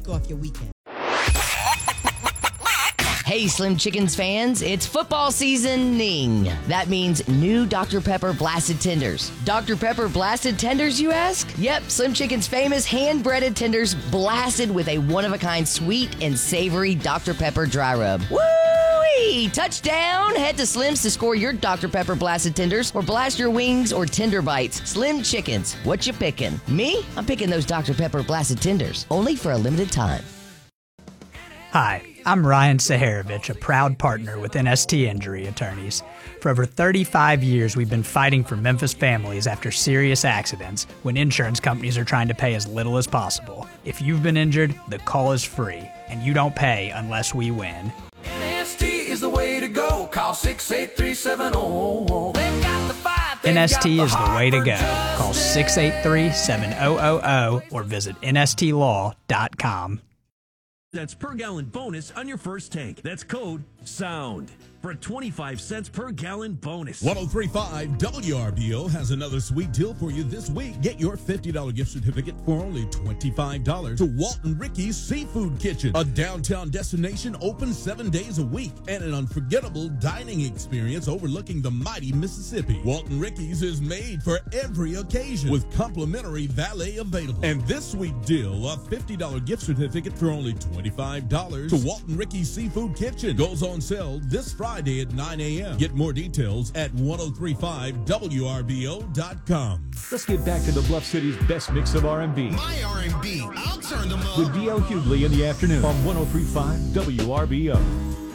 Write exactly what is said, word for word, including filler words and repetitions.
kick off your weekend. Hey, Slim Chickens fans, it's football seasoning. That means new Doctor Pepper Blasted Tenders. Doctor Pepper Blasted Tenders, you ask? Yep, Slim Chickens' famous hand-breaded tenders blasted with a one-of-a-kind sweet and savory Doctor Pepper dry rub. Woo-wee! Touchdown! Head to Slim's to score your Doctor Pepper Blasted Tenders or blast your wings or tender bites. Slim Chickens, what you picking? Me? I'm picking those Doctor Pepper Blasted Tenders, only for a limited time. Hi, I'm Ryan Saharovich, a proud partner with N S T Injury Attorneys. For over thirty-five years, we've been fighting for Memphis families after serious accidents when insurance companies are trying to pay as little as possible. If you've been injured, the call is free, and you don't pay unless we win. N S T is the way to go. Call six eight three seven zero. They've got the fight. N S T is the way to go. Call six eight three seven zero zero zero or visit N S T law dot com. That's per gallon bonus on your first tank. That's code SOUND for a twenty-five cents per gallon bonus. one oh three point five W R B O has another sweet deal for you this week. Get your fifty dollars gift certificate for only twenty-five dollars to Walton Ricky's Seafood Kitchen, a downtown destination open seven days a week and an unforgettable dining experience overlooking the mighty Mississippi. Walton Ricky's is made for every occasion with complimentary valet available. And this sweet deal, a fifty dollars gift certificate for only twenty-five dollars to Walton Ricky's Seafood Kitchen, goes on sale this Friday at nine a.m. Get more details at ten thirty-five W R B O dot com. Let's get back to the Bluff City's best mix of R and B. My R and B, I'll turn them up. With D L Hughley in the afternoon on ten thirty-five W R B O.